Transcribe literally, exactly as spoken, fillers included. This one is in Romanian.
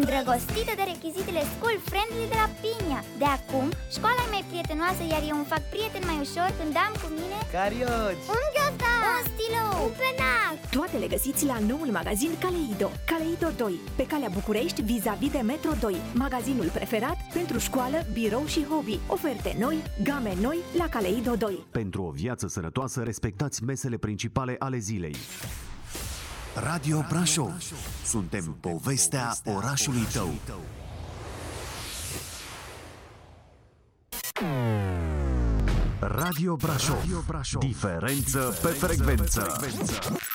îndrăgostită de rechizitele school-friendly de la Pinia. De acum, școala e mai prietenoasă, iar eu îmi fac prieten mai ușor când am cu mine carioci, un ghiozdan, un stilou, un penac. Toate le găsiți la noul magazin Kaleido. Kaleido doi, pe calea București, vis-a-vis de Metro doi. Magazinul preferat pentru școală, birou și hobby. Oferte noi, game noi la Kaleido doi. Pentru o viață sănătoasă, respectați mesele principale ale zilei. Radio Brașov. Suntem povestea orașului tău. Radio Brașov. Diferență pe frecvență.